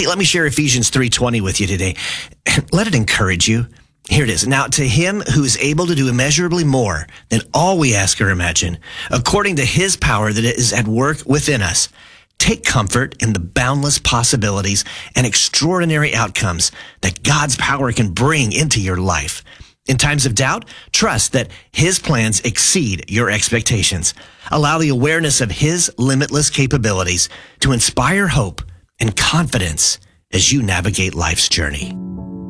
Hey, let me share Ephesians 3:20 with you today. Let it encourage you. Here it is. Now, to him who is able to do immeasurably more than all we ask or imagine, according to his power that is at work within us, take comfort in the boundless possibilities and extraordinary outcomes that God's power can bring into your life. In times of doubt, trust that his plans exceed your expectations. Allow the awareness of his limitless capabilities to inspire hope and confidence as you navigate life's journey.